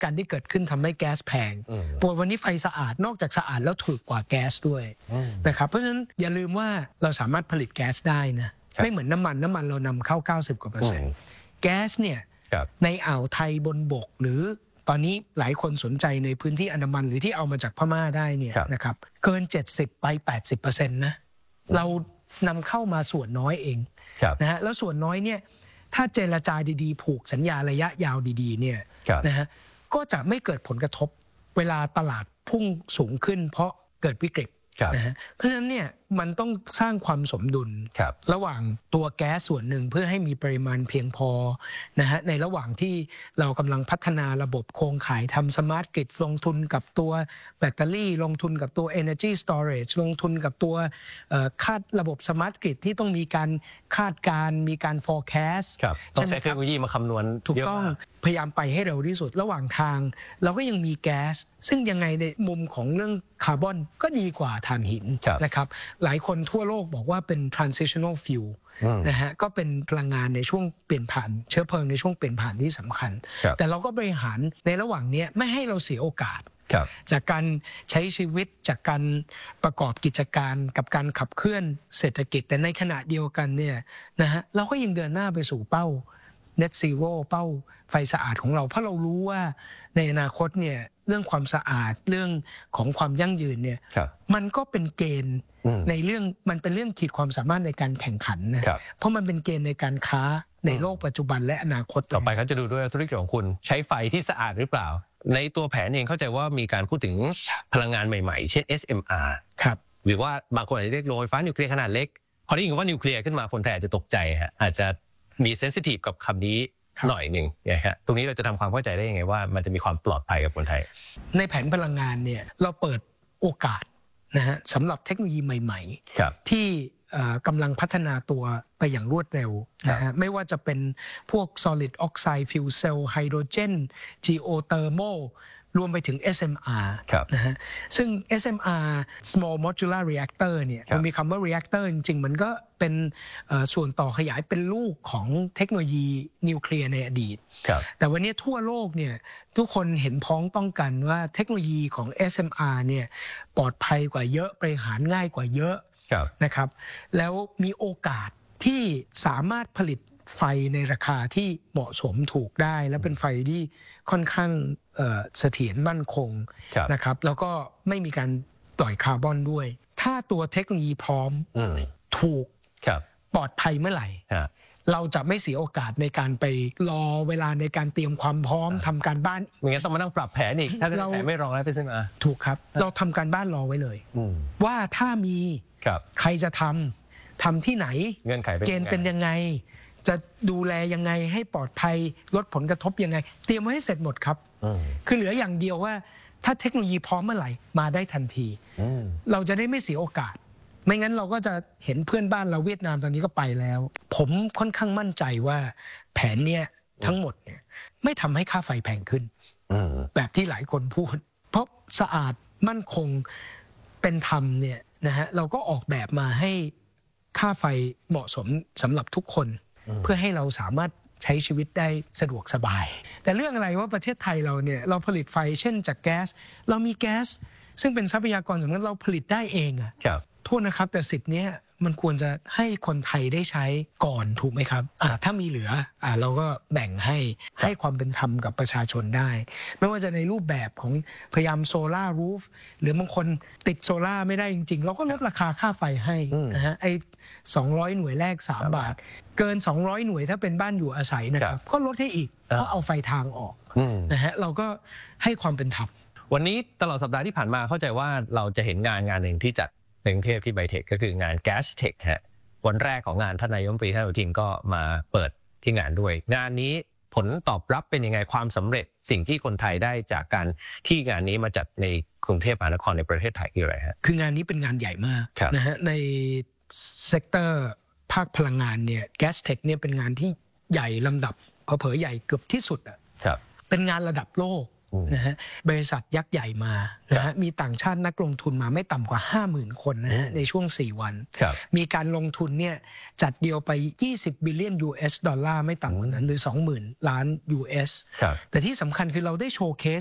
การที่เกิดขึ้นทำให้แก๊สแพงปวดวันนี้ไฟสะอาดนอกจากสะอาดแล้วถูกกว่าแก๊สด้วยนะครับเพราะฉะนั้นอย่าลืมว่าเราสามารถผลิตแก๊สได้นะไม่เหมือนน้ำมันเรานำเข้า90%กว่าแก๊สเนี่ยในอ่าวไทยบนบกหรือตอนนี้หลายคนสนใจในพื้นที่อันดามันหรือที่เอามาจากพม่าได้เนี่ยนะครับเกิน70ไป 80% นะเรานำเข้ามาส่วนน้อยเองนะฮะแล้วส่วนน้อยเนี่ยถ้าเจรจาดีๆผูกสัญญาระยะยาวดีๆเนี่ยนะฮะก็จะไม่เกิดผลกระทบเวลาตลาดพุ่งสูงขึ้นเพราะเกิดวิกฤตนะฮะเพราะฉะนั้นเนี่ยมันต้องสร้างความสมดุลระหว่างตัวแก๊สส่วนหนึ่งเพื่อให้มีปริมาณเพียงพอนะฮะในระหว่างที่เรากำลังพัฒนาระบบโครงข่ายทำสมาร์ทกริดลงทุนกับตัวแบตเตอรี่ลงทุนกับตัว Energy Storage ลงทุนกับตัวคาดระบบสมาร์ทกริดที่ต้องมีการคาดการมีการ forecast ต้องใช้เทคโนโลยีมาคำนวณถูกต้องพยายามไปให้เร็วที่สุดระหว่างทางเราก็ยังมีแก๊สซึ่งยังไงในมุมของเรื่องคาร์บอนก็ดีกว่าถ่านหินนะครับหลายคนทั่วโลกบอกว่าเป็น transitional fuel นะฮะก็เป็นพลังงานในช่วงเปลี่ยนผ่านเชื้อเพลิงในช่วงเปลี่ยนผ่านที่สำคัญแต่เราก็บริหารในระหว่างนี้ไม่ให้เราเสียโอกาสจากการใช้ชีวิตจากการประกอบกิจการกับการขับเคลื่อนเศรษฐกิจแต่ในขณะเดียวกันเนี่ยนะฮะเราก็ยังเดินหน้าไปสู่เป้า Net Zero เป้าไฟสะอาดของเราเพราะเรารู้ว่าในอนาคตเนี่ยเรื่องความสะอาดเรื่องของความยั่งยืนเนี่ยมันก็เป็นเกณฑ์ในเรื่องมันเป็นเรื่องขีดความสามารถในการแข่งขันนะเพราะมันเป็นเกณฑ์ในการค้าในโลกปัจจุบันและอนาคตต่อไปเขาจะดูด้วยธุรกิจของคุณใช้ไฟที่สะอาดหรือเปล่าในตัวแผนเองเข้าใจว่ามีการพูดถึงพลังงานใหม่ๆเช่น SMR ครับหรือว่าบางคนอาจจะเรียกโรงไฟฟ้านิวเคลียร์ขนาดเล็กพอได้ยินว่านิวเคลียร์ขึ้นมาคนไทยอาจจะตกใจฮะอาจจะมีเซนซิทีฟกับคำนี้หน่อยหนึ่งนะฮะตรงนี้เราจะทำความเข้าใจได้ยังไงว่ามันจะมีความปลอดภัยกับคนไทยในแผนพลังงานเนี่ยเราเปิดโอกาสนะฮะสำหรับเทคโนโลยีใหม่ๆที่กำลังพัฒนาตัวไปอย่างรวดเร็วนะฮะไม่ว่าจะเป็นพวก solid oxide fuel cell hydrogen geothermal รวมไปถึง SMR นะฮะซึ่ง SMR small modular reactor เนี่ยมันมีคำว่า reactor จริงๆมันก็เป็นส่วนต่อขยายเป็นลูกของเทคโนโลยีนิวเคลียร์ในอดีตแต่วันนี้ทั่วโลกเนี่ยทุกคนเห็นพ้องต้องกันว่าเทคโนโลยีของ SMR เนี่ยปลอดภัยกว่าเยอะบริหารง่ายกว่าเยอะนะครับแล้วมีโอกาสที่สามารถผลิตไฟในราคาที่เหมาะสมถูกได้และเป็นไฟที่ค่อนข้างเสถียรมั่นคงนะครับแล้วก็ไม่มีการปล่อยคาร์บอนด้วยถ้าตัวเทคโนโลยีพร้อมถูกปลอดภัยเมื่อไหร่เราจะไม่เสียโอกาสในการไปรอเวลาในการเตรียมความพร้อมทำการบ้านไม่งั้นต้องมานั่งปรับแผนอีกถ้าแผนไม่รองแล้วไปซื้อมาถูกครับเราทำการบ้านรอไว้เลยว่าถ้ามีใครจะทำที่ไหนเงื่อนไขเกณฑ์เป็นยังไงจะดูแลยังไงให้ปลอดภัยลดผลกระทบยังไงเตรียมไว้ให้เสร็จหมดครับคือเหลืออย่างเดียวว่าถ้าเทคโนโลยีพร้อมเมื่อไหร่มาได้ทันทีเราจะได้ไม่เสียโอกาสไม่งั้นเราก็จะเห็นเพื่อนบ้านเราเวียดนามตอนนี้ก็ไปแล้วผมค่อนข้างมั่นใจว่าแผนเนี้ยทั้งหมดเนี่ยไม่ทำให้ค่าไฟแพงขึ้นแบบที่หลายคนพูดเพราะสะอาดมั่นคงเป็นธรรมเนี่ยนะฮะเราก็ออกแบบมาให้ค่าไฟเหมาะสมสำหรับทุกคนเพื่อให้เราสามารถใช้ชีวิตได้สะดวกสบายแต่เรื่องอะไรว่าประเทศไทยเราเนี่ยเราผลิตไฟเช่นจากแก๊สเรามีแก๊สซึ่งเป็นทรัพยากรสำคัญเราผลิตได้เองอะโทษนะครับแต่สิทธิ์นี้มันควรจะให้คนไทยได้ใช้ก่อนถูกไหมครับถ้ามีเหลือเราก็แบ่งให้ความเป็นธรรมกับประชาชนได้ไม่ว่าจะในรูปแบบของพยายามโซล่ารูฟหรือบางคนติดโซล่าไม่ได้จริงๆเราก็ลดราคาค่าไฟให้นะฮะไอ้200หน่วยแรก3 บาทเกิน200หน่วยถ้าเป็นบ้านอยู่อาศัยนะครับก็ลดให้อีกเพราะเอาไฟทางออกนะฮะเราก็ให้ความเป็นธรรมวันนี้ตลอดสัปดาห์ที่ผ่านมาเข้าใจว่าเราจะเห็นงานหนึ่งที่จัดในกรุงเทพที่ไบเทคก็คืองาน Gas Tech ฮะวันแรกของงานท่านนายกรัฐมนตรีท่านอนุทินก็มาเปิดที่งานด้วยงานนี้ผลตอบรับเป็นยังไงความสำเร็จสิ่งที่คนไทยได้จากการที่งานนี้มาจัดในกรุงเทพมหานครในประเทศไทยคืออะไรฮะคืองานนี้เป็นงานใหญ่มากนะฮะในเซกเตอร์ภาคพลังงานเนี่ย Gas Tech เนี่ยเป็นงานที่ใหญ่ลำดับเผลอๆใหญ่เกือบที่สุดเป็นงานระดับโลกนะฮะบริษัทยักษ์ใหญ่มานะฮะมีต่างชาตินักลงทุนมาไม่ต่ำกว่า 50,000 คนนะฮะในช่วง4 วันมีการลงทุนเนี่ยจัดเดียวไป20 บิลเลียน US ดอลลาร์ไม่ต่ำกว่านั้นหรือ 20,000 ล้าน US แต่ที่สำคัญคือเราได้โชว์เคส